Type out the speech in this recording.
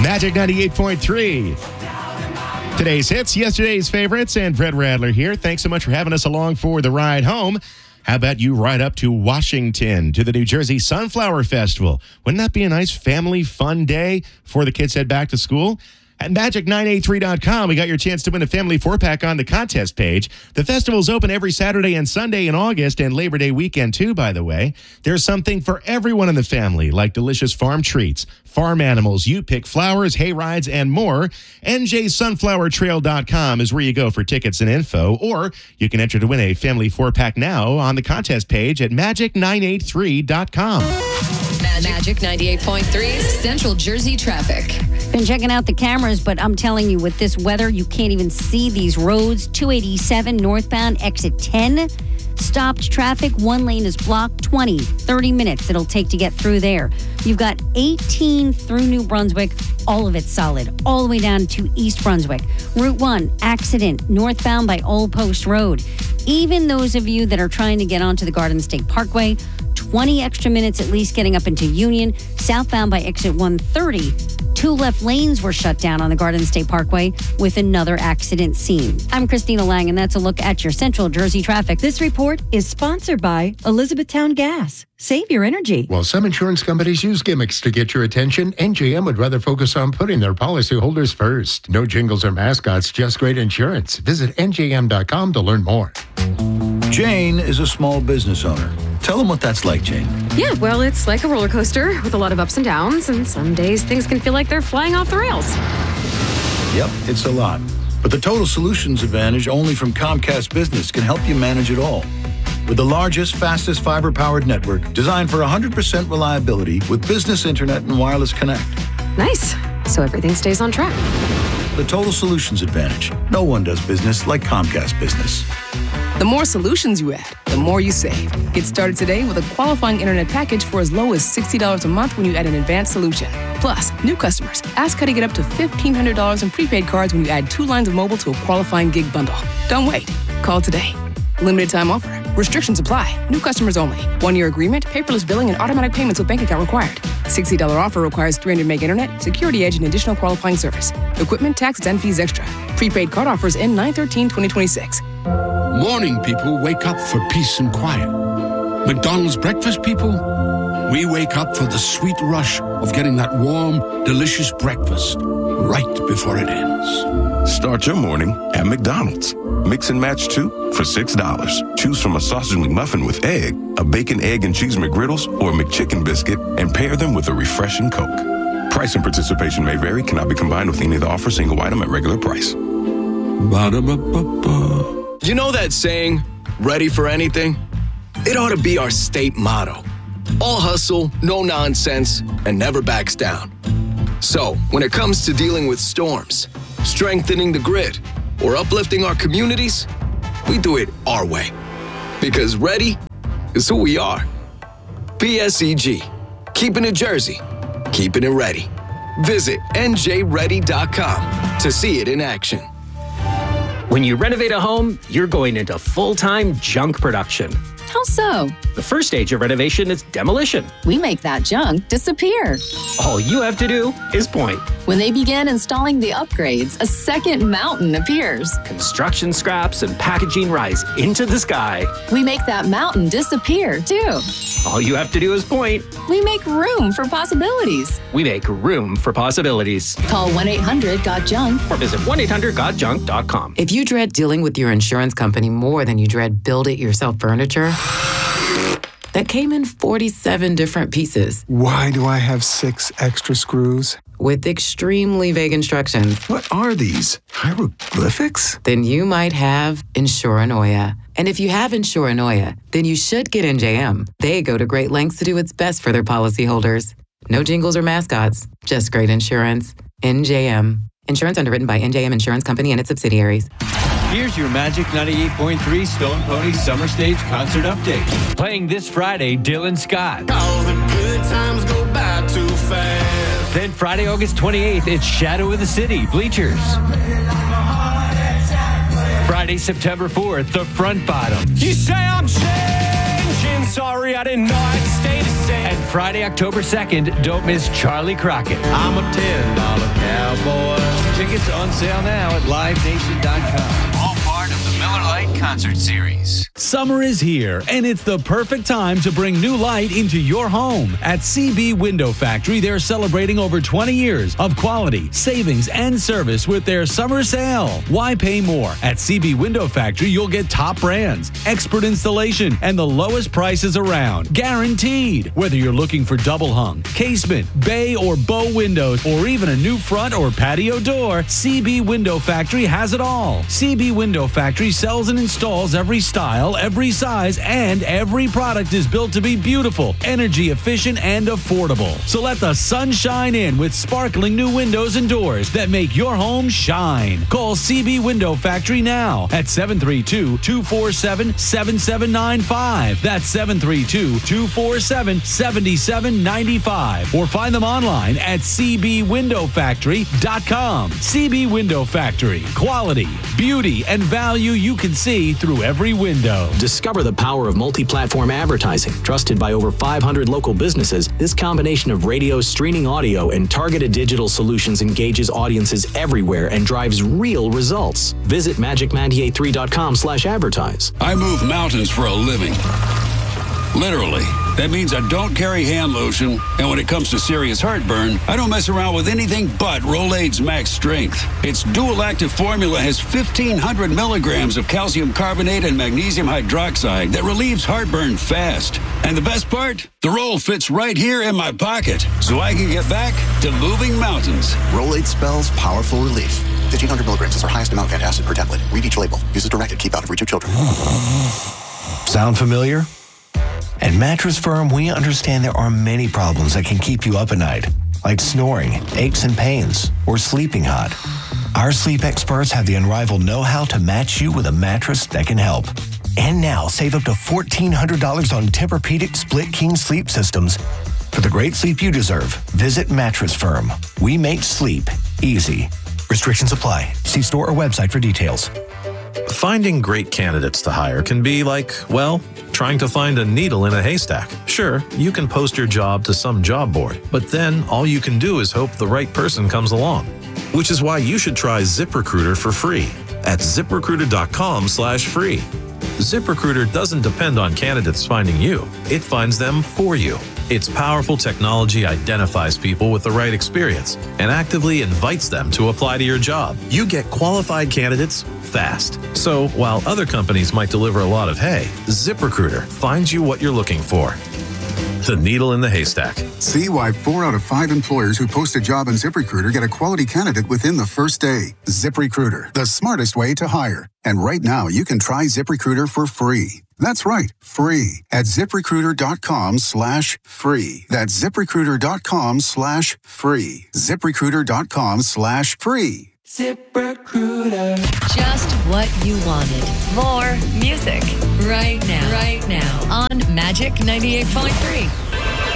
Magic 98.3. Today's hits, yesterday's favorites, and Brett Radler here. Thanks so much for having us along for the ride home. How about you ride up to Washington to the New Jersey Sunflower Festival? Wouldn't that be a nice family fun day before the kids head back to school? At Magic983.com, we got your chance to win a family 4-pack on the contest page. The festival's open every Saturday and Sunday in August and Labor Day weekend, too, by the way. There's something for everyone in the family, like delicious farm treats, farm animals, you pick flowers, hay rides, and more. NJSunflowerTrail.com is where you go for tickets and info, or you can enter to win a family 4-pack now on the contest page at Magic983.com. Magic 98.3 Central Jersey traffic. Been checking out the cameras, but I'm telling you, with this weather, you can't even see these roads. 287 northbound, exit 10. Stopped traffic. One lane is blocked. 30 minutes it'll take to get through there. You've got 18 through New Brunswick. All of it solid. All the way down to East Brunswick. Route 1, accident. Northbound by Old Post Road. Even those of you that are trying to get onto the Garden State Parkway, 20 extra minutes at least getting up into Union. Southbound by exit 130. 2 left lanes were shut down on the Garden State Parkway with another accident scene. I'm Christina Lang, and that's a look at your Central Jersey traffic. This report is sponsored by Elizabethtown Gas. Save your energy. While some insurance companies use gimmicks to get your attention, NJM would rather focus on putting their policyholders first. No jingles or mascots, just great insurance. Visit NJM.com to learn more. Jane is a small business owner. Tell them what that's like, Jane. Yeah, well, it's like a roller coaster with a lot of ups and downs, and some days things can feel like they're flying off the rails. Yep, it's a lot. But the Total Solutions Advantage only from Comcast Business can help you manage it all. With the largest, fastest fiber-powered network designed for 100% reliability with business internet and wireless connect. Nice. So everything stays on track. The Total Solutions Advantage. No one does business like Comcast Business. The more solutions you add, the more you save. Get started today with a qualifying internet package for as low as $60 a month when you add an advanced solution. Plus, new customers, ask how to get up to $1,500 in prepaid cards when you add 2 lines of mobile to a qualifying gig bundle. Don't wait. Call today. Limited time offer. Restrictions apply. New customers only. 1-year agreement, paperless billing, and automatic payments with bank account required. $60 offer requires 300 meg internet, security edge, and additional qualifying service. Equipment, taxes, and fees extra. Prepaid card offers end 9/13/2026. Morning people wake up for peace and quiet. McDonald's breakfast people, we wake up for the sweet rush of getting that warm, delicious breakfast right before it ends. Start your morning at McDonald's. Mix and match 2 for $6. Choose from a sausage McMuffin with egg, a bacon, egg, and cheese McGriddles, or a McChicken biscuit, and pair them with a refreshing Coke. Price and participation may vary, cannot be combined with any of the offer, single item at regular price. Ba-da-ba-ba-ba. You know that saying, ready for anything? It ought to be our state motto. All hustle, no nonsense, and never backs down. So, when it comes to dealing with storms, strengthening the grid, or uplifting our communities, we do it our way. Because ready is who we are. PSEG, keeping it Jersey, keeping it ready. Visit NJReady.com to see it in action. When you renovate a home, you're going into full-time junk production. How so? The first stage of renovation is demolition. We make that junk disappear. All you have to do is point. When they begin installing the upgrades, a second mountain appears. Construction scraps and packaging rise into the sky. We make that mountain disappear, too. All you have to do is point. We make room for possibilities. We make room for possibilities. Call 1-800-GOT-JUNK or visit 1-800-GOT-JUNK.com. If you dread dealing with your insurance company more than you dread build-it-yourself furniture, that came in 47 different pieces. Why do I have 6 extra screws? With extremely vague instructions. What are these? Hieroglyphics? Then you might have Insuranoia. And if you have Insuranoia, then you should get NJM. They go to great lengths to do what's best for their policyholders. No jingles or mascots, just great insurance. NJM. Insurance underwritten by NJM Insurance Company and its subsidiaries. Here's your Magic 98.3 Stone Pony Summer Stage Concert Update. Playing this Friday, Dylan Scott. All the good times go by too fast. Then Friday, August 28th, it's Shadow of the City, Bleachers. Friday, September 4th, The Front Bottom. You say I'm changing Sorry, I didn't know I'd stay the same. And Friday, October 2nd, don't miss Charlie Crockett. I'm a $10 cowboy. Tickets on sale now at livenation.com. All part of the Miller Lite Concert Series. Summer is here, and it's the perfect time to bring new light into your home. At CB Window Factory, they're celebrating over 20 years of quality, savings, and service with their summer sale. Why pay more? At CB Window Factory, you'll get top brands, expert installation, and the lowest prices around. Guaranteed. Whether you're looking for double hung, casement, bay, or bow windows, or even a new front or patio door, CB Window Factory has it all. CB Window Factory sells and installs every style, every size, and every product is built to be beautiful, energy efficient, and affordable. So let the sun shine in with sparkling new windows and doors that make your home shine. Call CB Window Factory now at 732-247-7795. That's 732-247-7795. Or find them online at cbwindowfactory.com. CB Window Factory. Quality, beauty, and value you can see through every window. Discover the power of multi-platform advertising. Trusted by over 500 local businesses, this combination of radio, streaming audio, and targeted digital solutions engages audiences everywhere and drives real results. Visit magic983.com/advertise. I move mountains for a living. Literally. That means I don't carry hand lotion, and when it comes to serious heartburn, I don't mess around with anything but Rolaids Max Strength. Its dual-active formula has 1,500 milligrams of calcium carbonate and magnesium hydroxide that relieves heartburn fast. And the best part? The roll fits right here in my pocket, so I can get back to moving mountains. Rolaids spells powerful relief. 1,500 milligrams is our highest amount of antacid per tablet. Read each label. Use as directed. Keep out of reach of children. Sound familiar? At Mattress Firm, we understand there are many problems that can keep you up at night, like snoring, aches and pains, or sleeping hot. Our sleep experts have the unrivaled know-how to match you with a mattress that can help. And now, save up to $1,400 on Tempur-Pedic Split King sleep systems. For the great sleep you deserve, visit Mattress Firm. We make sleep easy. Restrictions apply. See store or website for details. Finding great candidates to hire can be like, well, trying to find a needle in a haystack. Sure, you can post your job to some job board, but then all you can do is hope the right person comes along. Which is why you should try ZipRecruiter for free at ZipRecruiter.com/free. ZipRecruiter doesn't depend on candidates finding you. It finds them for you. Its powerful technology identifies people with the right experience and actively invites them to apply to your job. You get qualified candidates fast. So while other companies might deliver a lot of hay, ZipRecruiter finds you what you're looking for. The needle in the haystack. See why 4 out of 5 employers who post a job on ZipRecruiter get a quality candidate within the first day. ZipRecruiter, the smartest way to hire. And right now, you can try ZipRecruiter for free. That's right, free at ZipRecruiter.com/free. That's ZipRecruiter.com/free. ZipRecruiter.com/free. ZipRecruiter. Just what you wanted. More music. Right now. On Magic 98.3.